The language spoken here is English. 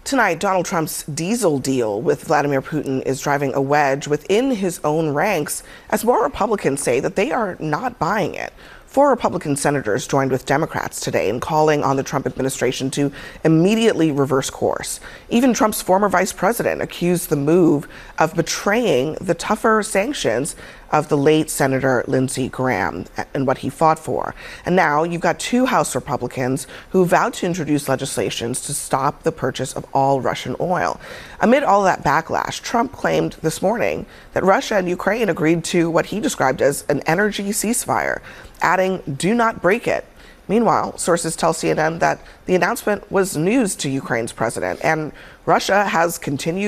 Tonight, Donald Trump's diesel deal with Vladimir Putin is driving a wedge within his own ranks as more Republicans say that they are not buying it. 4 Republican senators joined with Democrats today in calling on the Trump administration to immediately reverse course. Even Trump's former vice president accused the move of betraying the tougher sanctions of the late Senator Lindsey Graham and what he fought for. And now you've got 2 House Republicans who vowed to introduce legislations to stop the purchase of all Russian oil. Amid all that backlash, Trump claimed this morning that Russia and Ukraine agreed to what he described as an energy ceasefire, adding, "Do not break it." Meanwhile, sources tell CNN that the announcement was news to Ukraine's president, and Russia has continued